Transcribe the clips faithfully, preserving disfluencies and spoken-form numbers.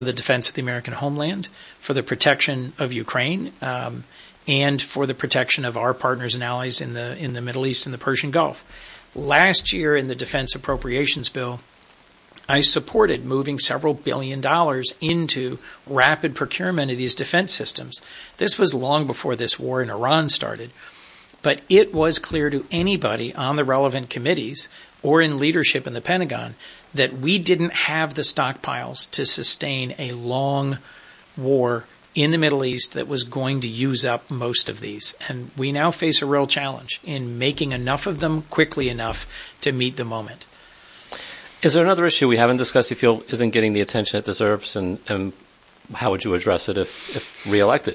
the defense of the American homeland, for the protection of Ukraine, um, and for the protection of our partners and allies in the in the Middle East and the Persian Gulf. Last year in the Defense Appropriations Bill, I supported moving several billion dollars into rapid procurement of these defense systems. This was long before this war in Iran started, but it was clear to anybody on the relevant committees or in leadership in the Pentagon that we didn't have the stockpiles to sustain a long war in the Middle East that was going to use up most of these. And we now face a real challenge in making enough of them quickly enough to meet the moment. Is there another issue we haven't discussed you feel isn't getting the attention it deserves, and, and how would you address it if, if reelected?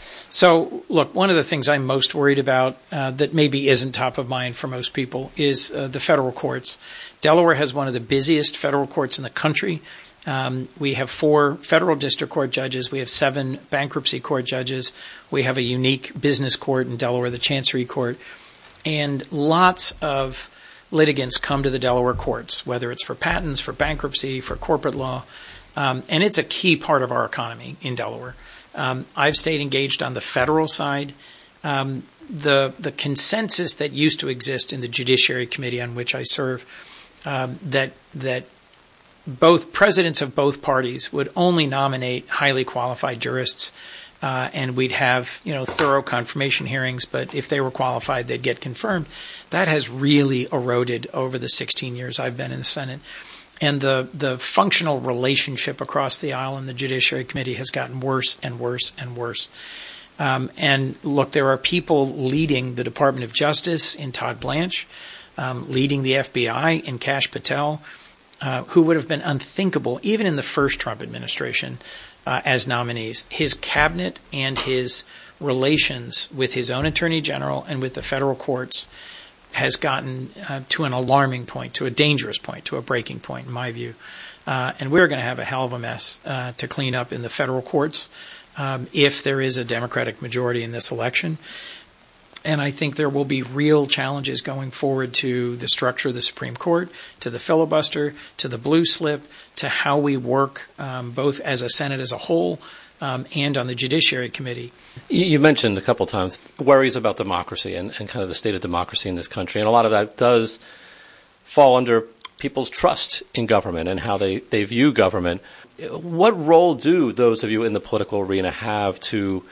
So, look, one of the things I'm most worried about uh, that maybe isn't top of mind for most people is uh, the federal courts. Delaware has one of the busiest federal courts in the country. Um, we have four federal district court judges. We have seven bankruptcy court judges. We have a unique business court in Delaware, the Chancery Court. And lots of litigants come to the Delaware courts, whether it's for patents, for bankruptcy, for corporate law. Um, and it's a key part of our economy in Delaware. Um, I've stayed engaged on the federal side. Um, the the consensus that used to exist in the Judiciary Committee on which I serve, um, that that both presidents of both parties would only nominate highly qualified jurists, uh, and we'd have you know thorough confirmation hearings. But if they were qualified, they'd get confirmed. That has really eroded over the sixteen years I've been in the Senate. And the, the functional relationship across the aisle in the Judiciary Committee has gotten worse and worse and worse. Um, and look, there are people leading the Department of Justice in Todd Blanche, um, leading the F B I in Kash Patel, uh, who would have been unthinkable even in the first Trump administration uh, as nominees. His cabinet and his relations with his own attorney general and with the federal courts has gotten uh, to an alarming point, to a dangerous point, to a breaking point, in my view. Uh, and we're going to have a hell of a mess uh, to clean up in the federal courts um, if there is a Democratic majority in this election. And I think there will be real challenges going forward to the structure of the Supreme Court, to the filibuster, to the blue slip, to how we work um, both as a Senate as a whole um, and on the Judiciary Committee. You mentioned a couple times worries about democracy and, and kind of the state of democracy in this country. And a lot of that does fall under people's trust in government and how they, they view government. What role do those of you in the political arena have to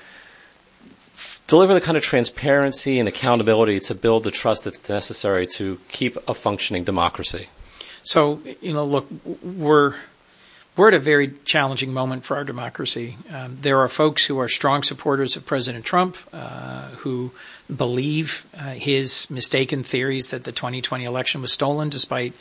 f- deliver the kind of transparency and accountability to build the trust that's necessary to keep a functioning democracy? So, you know, look, we're... We're at a very challenging moment for our democracy. Um, there are folks who are strong supporters of President Trump, uh, who believe uh, his mistaken theories that the twenty twenty election was stolen despite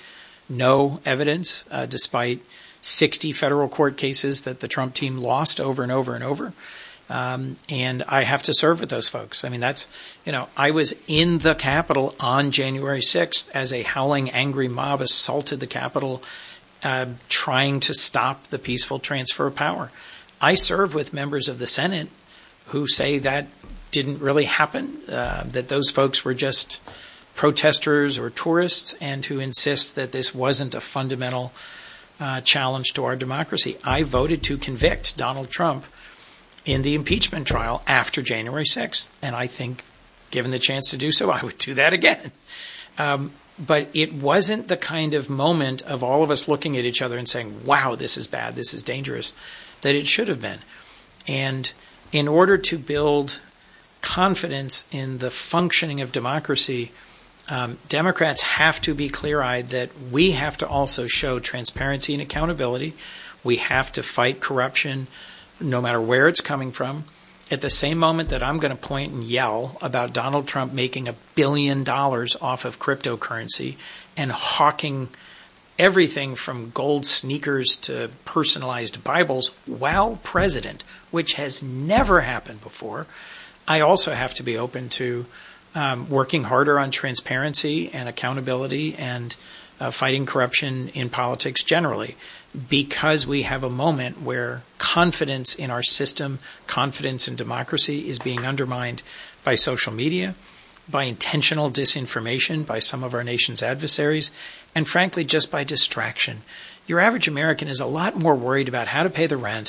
no evidence, uh, despite sixty federal court cases that the Trump team lost over and over and over. Um, and I have to serve with those folks. I mean, that's, you know, I was in the Capitol on January sixth as a howling, angry mob assaulted the Capitol, Uh, trying to stop the peaceful transfer of power. I serve with members of the Senate who say that didn't really happen, uh, that those folks were just protesters or tourists, and who insist that this wasn't a fundamental uh, challenge to our democracy. I voted to convict Donald Trump in the impeachment trial after January sixth, and I think, given the chance to do so, I would do that again. Um, But it wasn't the kind of moment of all of us looking at each other and saying, wow, this is bad, this is dangerous, that it should have been. And in order to build confidence in the functioning of democracy, um, Democrats have to be clear-eyed that we have to also show transparency and accountability. We have to fight corruption no matter where it's coming from. At the same moment that I'm going to point and yell about Donald Trump making a billion dollars off of cryptocurrency and hawking everything from gold sneakers to personalized Bibles while president, which has never happened before, I also have to be open to um, working harder on transparency and accountability and uh, fighting corruption in politics generally, because we have a moment where confidence in our system, confidence in democracy is being undermined by social media, by intentional disinformation by some of our nation's adversaries, and frankly, just by distraction. your average American is a lot more worried about how to pay the rent,